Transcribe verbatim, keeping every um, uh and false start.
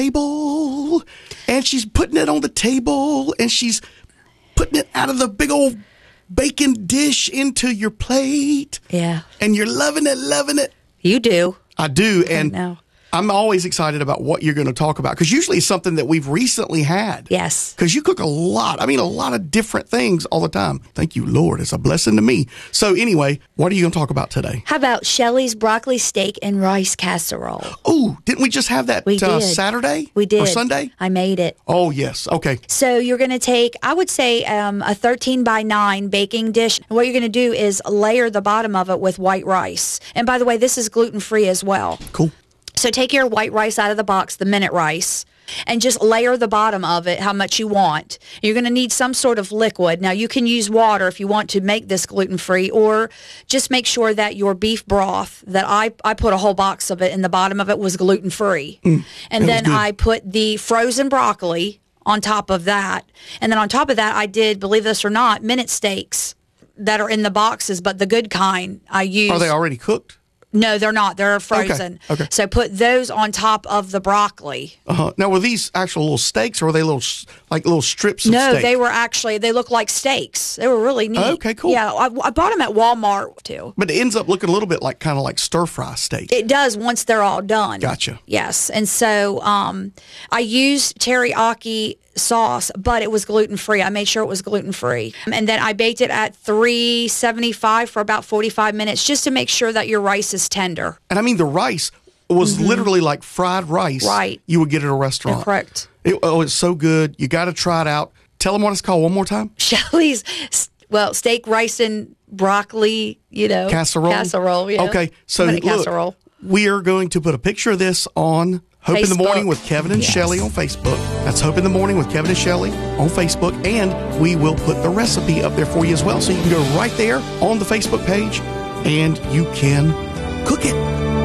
table, and she's putting it on the table, and she's putting it out of the big old bacon dish into your plate. Yeah. And you're loving it, loving it. You do. I do, and I know. I'm always excited about what you're going to talk about, because usually it's something that we've recently had. Yes. Because you cook a lot. I mean, a lot of different things all the time. Thank you, Lord. It's a blessing to me. So anyway, what are you going to talk about today? How about Shelley's broccoli steak and rice casserole? Oh, didn't we just have that We uh, did. Saturday? We did. Or Sunday? I made it. Oh, yes. Okay. So you're going to take, I would say, um, a thirteen by nine baking dish. And what you're going to do is layer the bottom of it with white rice. And by the way, this is gluten-free as well. Cool. So take your white rice out of the box, the minute rice, and just layer the bottom of it how much you want. You're going to need some sort of liquid. Now, you can use water if you want to make this gluten-free, or just make sure that your beef broth, that I, I put a whole box of it, and the bottom of it was gluten-free. Mm, and then I put the frozen broccoli on top of that. And then on top of that, I did, believe this or not, minute steaks that are in the boxes, but the good kind I use. Are they already cooked? No, they're not. They're frozen. Okay, okay. So put those on top of the broccoli. Uh-huh. Now, were these actual little steaks, or were they little, like little strips of no, steak? they were actually, they look like steaks. They were really neat. Okay, cool. Yeah, I, I bought them at Walmart, too. But it ends up looking a little bit like, kind of like stir-fry steak. It does once they're all done. Gotcha. Yes. And so um, I used teriyaki sauce, but it was gluten-free. I made sure it was gluten-free. And then I baked it at three seventy-five for about forty-five minutes, just to make sure that your rice is tender. And I mean, the rice was mm-hmm. literally like fried rice. Right. You would get at a restaurant. Yeah, correct. It, oh, it's so good. You got to try it out. Tell them what it's called one more time. Shelley's, well, steak, rice, and broccoli, you know. Casserole? Casserole, yeah. Okay, so look, casserole. We are going to put a picture of this on Hope Facebook. in the Morning with Kevin and yes. Shelley on Facebook. That's Hope in the Morning with Kevin and Shelley on Facebook. And we will put the recipe up there for you as well. So you can go right there on the Facebook page and you can cook it.